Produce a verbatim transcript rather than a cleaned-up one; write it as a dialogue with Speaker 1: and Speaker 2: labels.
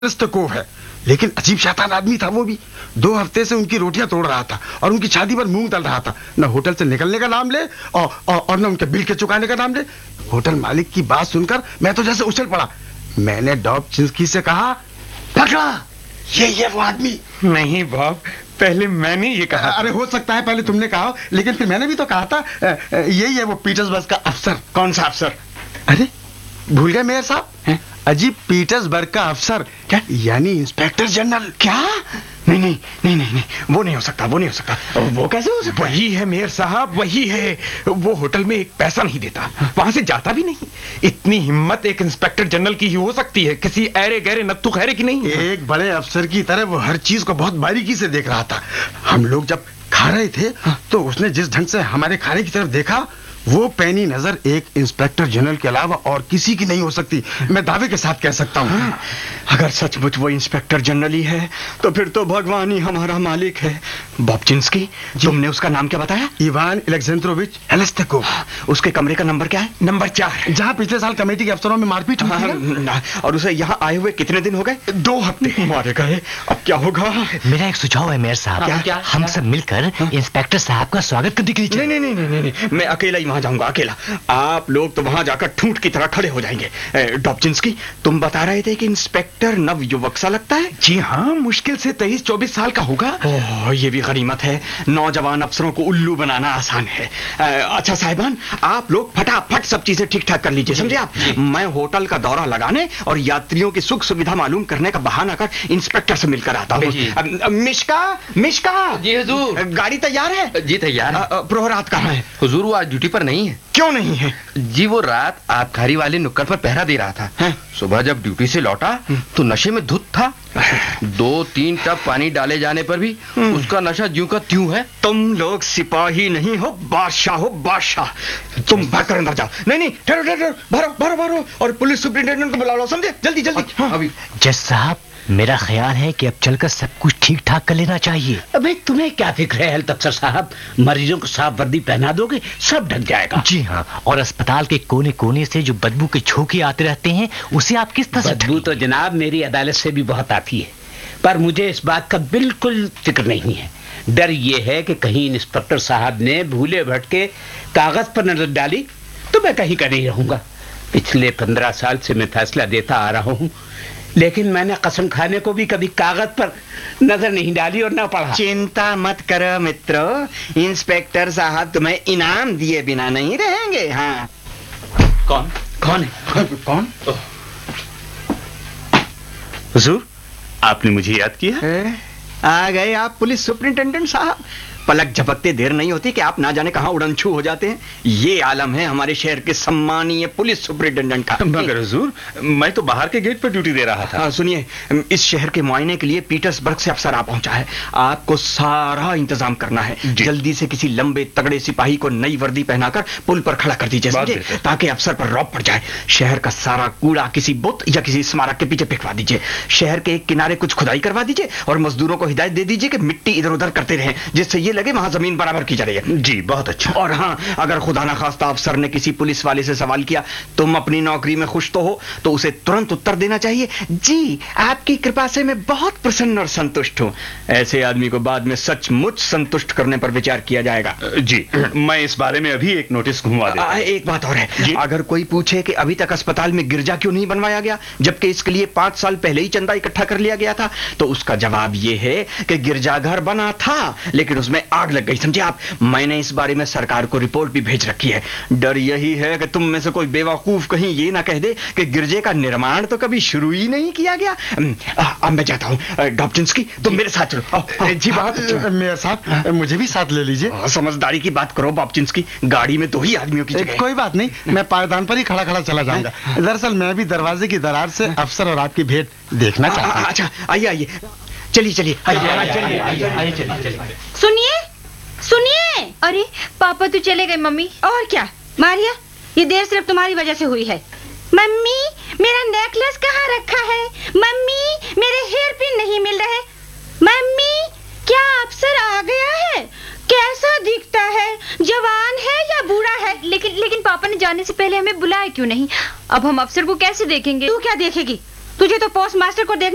Speaker 1: रस्तकोव है, लेकिन अजीब शैतान आदमी था वो भी। दो हफ्ते से उनकी रोटियां तोड़ रहा था और उनकी शादी पर मूंग तल रहा था। न होटल से निकलने का नाम ले और, और, और न उनके बिल के चुकाने का नाम ले। होटल मालिक की बात सुनकर मैं तो जैसे उछल पड़ा। मैंने डॉबचिंस्की से कहा, पकड़ा, ये ये वो आदमी।
Speaker 2: नहीं बॉब, पहले मैंने ये कहा।
Speaker 1: अरे हो सकता है पहले तुमने कहा, लेकिन फिर मैंने भी तो कहा था। यही है वो पीटर्सबर्ग का अफसर।
Speaker 2: कौन सा अफसर?
Speaker 1: अरे भूल गए मेयर साहब? अजीब पीटर्सबर्ग का अफसर, क्या यानी इंस्पेक्टर जनरल।
Speaker 2: क्या? नहीं नहीं नहीं नहीं नहीं वो नहीं हो सकता, वो नहीं हो सकता। वो कैसे हो सकता? वही है मेयर साहब, वही है। वो होटल में एक पैसा नहीं देता, वहां से जाता भी नहीं। इतनी हिम्मत एक इंस्पेक्टर जनरल की ही हो सकती है, किसी ऐरे गहरे नत्थु खैरे की नहीं।
Speaker 1: एक बड़े अफसर की तरह वो हर चीज को बहुत बारीकी से देख रहा था। हम लोग जब खा रहे थे तो उसने जिस ढंग से हमारे खाने की तरफ देखा, वो पैनी नजर एक इंस्पेक्टर जनरल के अलावा और किसी की नहीं हो सकती। मैं दावे के साथ कह सकता हूँ।
Speaker 2: हाँ, अगर सचमुच वो इंस्पेक्टर जनरल ही है तो फिर तो भगवान ही हमारा मालिक है। डॉबचिंस्की, तुमने उसका नाम क्या बताया?
Speaker 1: इवान अलेक्जेंद्रोविच हेलेस्टेकोव।
Speaker 2: उसके कमरे का नंबर क्या है? नंबर चार,
Speaker 1: जहाँ पिछले साल कमेटी के अफसरों में मारपीट हुई थी।
Speaker 2: हाँ, और उसे यहाँ आए हुए कितने दिन हो गए? दो हफ्ते। मारे गए, अब क्या होगा?
Speaker 3: मेरा एक सुझाव है मेयर साहब।
Speaker 2: क्या? क्या?
Speaker 3: हम सब मिलकर इंस्पेक्टर साहब का स्वागत करने के लिए।
Speaker 2: नहीं नहीं नहीं नहीं नहीं, मैं अकेला ही वहां जाऊंगा, अकेला। आप लोग तो वहां जाकर ठूंठ की तरह खड़े हो जाएंगे। डॉबचिंस्की, तुम बता रहे थे कि इंस्पेक्टर नव युवक सा लगता है।
Speaker 3: जी हाँ, मुश्किल से तेईस चौबीस साल का होगा।
Speaker 2: ओह, ये भी गनीमत है। नौजवान अफसरों को उल्लू बनाना आसान है। अच्छा साहिबान, आप लोग फटाफट सब चीजें ठीक ठाक कर लीजिए, समझे आप? मैं होटल का दौरा लगाने और यात्रियों की सुख सुविधा मालूम करने का बहाना कर इंस्पेक्टर से मिलकर आता हूँ। मिश्का, मिश्का।
Speaker 4: जी हुजूर।
Speaker 2: गाड़ी तैयार है?
Speaker 4: जी तैयार है।
Speaker 2: प्रोहरात कहाँ है?
Speaker 4: हुजूर वो आज ड्यूटी पर नहीं है।
Speaker 2: क्यों नहीं है?
Speaker 4: जी वो रात आबकारी वाले नुक्कड़ पर पहरा दे रहा था।
Speaker 2: है?
Speaker 4: सुबह जब ड्यूटी से लौटा तो नशे में धुत था। दो तीन टब पानी डाले जाने पर भी उसका नशा ज्यों का त्यों है।
Speaker 2: तुम लोग सिपाही नहीं हो, बादशाह हो, बादशाह। तुम भरकर अंदर जाओ। नहीं नहीं, ठहरो ठहरो, भरो भरो भरो और पुलिस सुपरिंटेंडेंट को बुला लो, समझे? जल्दी जल्दी।
Speaker 4: हाँ, अभी।
Speaker 3: जज साहब, मेरा ख्याल है कि अब चलकर सब कुछ ठीक ठाक कर लेना चाहिए।
Speaker 5: अबे तुम्हें क्या फिक्र है हेल्थ अफसर साहब? मरीजों को साफ वर्दी पहना दोगे, सब ढक जाएगा।
Speaker 3: जी हाँ, और अस्पताल के कोने कोने से जो बदबू के झोंके आते रहते हैं, उसे आप किस तरह से?
Speaker 5: बदबू तो जनाब मेरी अदालत से भी बहुत आती है, पर मुझे इस बात का बिल्कुल फिक्र नहीं है। डर ये है कि कहीं इंस्पेक्टर साहब ने भूले भटके कागज पर नजर डाली तो मैं कहीं का नहीं रहूंगा। पिछले पंद्रह साल से मैं फैसला देता आ रहा हूँ, लेकिन मैंने कसम खाने को भी कभी कागज पर नजर नहीं डाली और ना पढ़ा।
Speaker 2: चिंता मत करो मित्रों, इंस्पेक्टर साहब तुम्हें इनाम दिए बिना नहीं रहेंगे। हाँ।
Speaker 5: कौन कौन है?
Speaker 2: कौन?
Speaker 6: हुजूर, आपने मुझे याद किया?
Speaker 2: ए, आ गए आप पुलिस सुपरिंटेंडेंट साहब। पलक झपकते देर नहीं होती कि आप ना जाने कहां उड़नछू हो जाते हैं। ये आलम है हमारे शहर के सम्मानीय पुलिस सुपरिंटेंडेंट का।
Speaker 6: मगर हुजूर, मैं तो बाहर के गेट पर ड्यूटी दे रहा था।
Speaker 2: हाँ, सुनिए, इस शहर के मुआयने के लिए पीटर्सबर्ग से अफसर आ पहुंचा है। आपको सारा इंतजाम करना है। जल्दी से किसी लंबे तगड़े सिपाही को नई वर्दी पहनाकर पुल पर खड़ा कर दीजिए, समझे? ताकि अफसर पर रौब पड़ जाए। शहर का सारा कूड़ा किसी बुत या किसी स्मारक के पीछे फेंकवा दीजिए। शहर के एक किनारे कुछ खुदाई करवा दीजिए और मजदूरों को हिदायत दे दीजिए कि मिट्टी इधर उधर करते रहें, जिससे ये लगे वहां जमीन बराबर की जा रही है।
Speaker 6: जी, बहुत अच्छा।
Speaker 2: और हाँ, अगर खुदा ना खास्ता अफसर ने किसी पुलिस वाले से सवाल किया, तुम अपनी नौकरी में खुश तो हो, तो उसे तुरंत उत्तर देना चाहिए, जी आपकी कृपा से मैं बहुत प्रसन्न और संतुष्ट हूँ। ऐसे आदमी को बाद में सचमुच संतुष्ट करने पर विचार किया जाएगा।
Speaker 6: जी, मैं इस बारे में अभी एक नोटिस घुमवा देता हूं।
Speaker 2: एक बात और है, अगर कोई पूछे कि अभी तक अस्पताल में गिरजा क्यों नहीं बनवाया गया, जबकि इसके लिए पांच साल पहले ही चंदा इकट्ठा कर लिया गया था, तो उसका जवाब यह है कि गिरजाघर बना था लेकिन उसमें आग लग गई, समझे आप? मैंने इस बारे में सरकार को रिपोर्ट भी भेज रखी है। डर यही है कि तुम में से कोई बेवकूफ कहीं ये ना कह दे कि गिरजे का निर्माण तो कभी शुरू ही नहीं किया गया। अब मैं जाता हूँ। डॉबचिंस्की, तुम मेरे साथ चलो।
Speaker 1: जी बात मेयर साहब, मुझे भी साथ ले लीजिए।
Speaker 2: समझदारी की बात करो डॉबचिंस्की, गाड़ी में दो ही आदमियों की जगह।
Speaker 1: कोई बात नहीं, मैं पायदान पर ही खड़ा खड़ा चला जाऊंगा। दरअसल मैं भी दरवाजे की दरार से अफसर और आपकी भेंट देखना चाहता हूँ।
Speaker 2: अच्छा, आइए आइए, चलिए चलिए।
Speaker 7: सुनिए सुनिए। अरे पापा तो चले गए मम्मी। और क्या मारिया, ये देर सिर्फ तुम्हारी वजह से हुई है। मम्मी, मेरा नेकलेस कहाँ रखा है? मम्मी, मेरे हेयर पिन नहीं मिल रहे। मम्मी, क्या अफसर आ गया है? कैसा दिखता है? जवान है या बूढ़ा है? लेकिन लेकिन पापा ने जाने से पहले हमें बुलाया क्यों नहीं? अब हम अफसर को कैसे देखेंगे? तू क्या देखेगी? तुझे तो पोस्ट मास्टर को देख